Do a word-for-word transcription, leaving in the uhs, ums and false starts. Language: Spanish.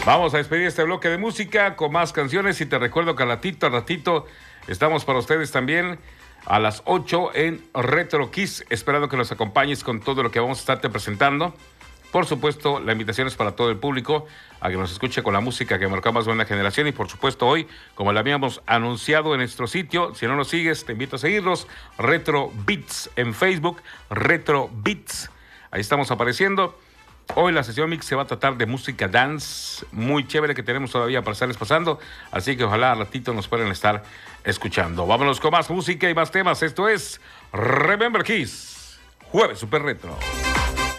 Vamos a despedir este bloque de música con más canciones y te recuerdo que al ratito, al ratito estamos para ustedes también a las ocho en Retro Kiss, esperando que nos acompañes con todo lo que vamos a estarte presentando. Por supuesto, la invitación es para todo el público a que nos escuche con la música que marcamos una generación y por supuesto hoy, como la habíamos anunciado en nuestro sitio, si no nos sigues, te invito a seguirnos, Retro Beats en Facebook, Retro Beats, ahí estamos apareciendo. Hoy la sesión mix se va a tratar de música dance, muy chévere que tenemos todavía para estarles pasando, así que ojalá al ratito nos puedan estar escuchando. Vámonos con más música y más temas, esto es Remember Kiss, Jueves Super Retro.